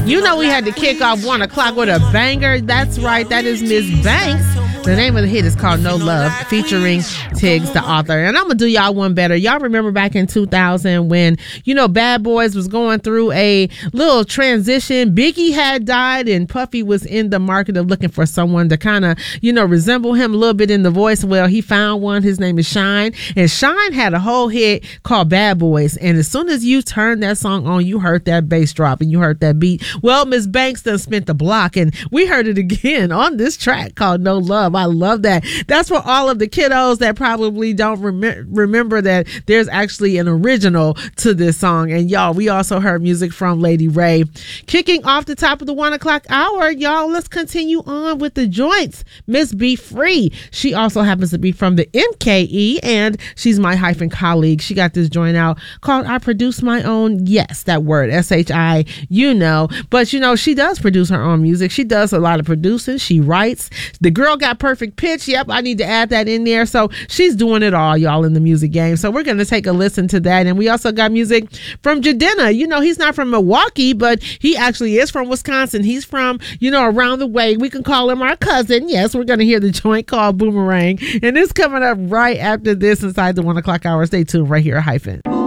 You know we had to kick off 1 o'clock with a banger. That's right. That is Miss Banks. The name of the hit is called No Love, featuring Tiggs, the author. And I'm going to do y'all one better. Y'all remember back in 2000 when, Bad Boys was going through a little transition. Biggie had died and Puffy was in the market of looking for someone to kind of, resemble him a little bit in the voice. Well, he found one. His name is Shine. And Shine had a whole hit called Bad Boys. And as soon as you turned that song on, you heard that bass drop and you heard that beat. Well, Miss Banks done spent the block and we heard it again on this track called No Love. I love that. That's for all of the kiddos that probably don't remember that there's actually an original to this song. And y'all, we also heard music from Lady Ray. Kicking off the top of the 1 o'clock hour, y'all, let's continue on with the joints. Miss B Free. She also happens to be from the MKE and she's my hyphen colleague. She got this joint out called I Produce My Own. Yes, that word, S-H-I, But, she does produce her own music. She does a lot of producing. She writes. The girl got perfect pitch. Yep, I need to add that in there. So she's doing it all, y'all, in the music game. So we're going to take a listen to that. And we also got music from Jadena. He's not from Milwaukee, but he actually is from Wisconsin. He's from, around the way. We can call him our cousin. Yes, we're going to hear the joint called Boomerang. And it's coming up right after this inside the 1 o'clock hour. Stay tuned right here at Hyphen.